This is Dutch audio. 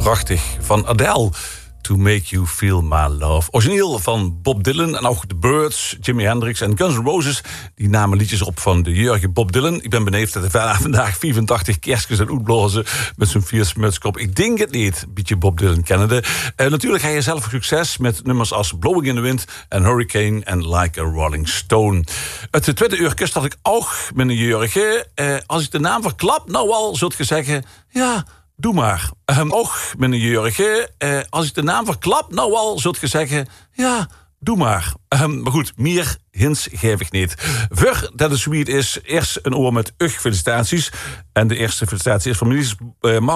prachtig. Van Adele. To Make You Feel My Love. Origineel van Bob Dylan en ook The Byrds, Jimi Hendrix en Guns N' Roses. Die namen liedjes op van de jeugdige Bob Dylan. Ik ben benieuwd dat hij vandaag 84 kerstjes en uitblazen met zijn viersmutskop. Ik denk het niet, een beetje Bob Dylan kennende. Natuurlijk ga je zelf succes met nummers als Blowing in the Wind en Hurricane en Like a Rolling Stone. Het tweede uur kust had ik ook met een jeugdige. Als ik de naam verklap, nou al zult je zeggen, ja, doe maar. Och, meneer Jurgen, als ik de naam verklap, nou al zult je zeggen, ja, doe maar. Maar goed, meer hints geef ik niet. Voor dat het zoiets is, eerst een oor met felicitaties. En de eerste felicitatie is van minister